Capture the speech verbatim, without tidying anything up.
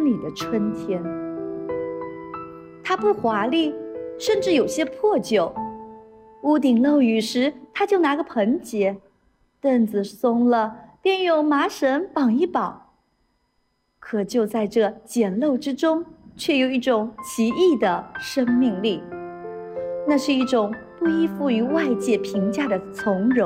光里的春天。它不华丽，甚至有些破旧。屋顶漏雨时，他就拿个盆接；凳子松了，便用麻绳绑一绑。可就在这简陋之中，却有一种奇异的生命力。那是一种不依附于外界评价的从容。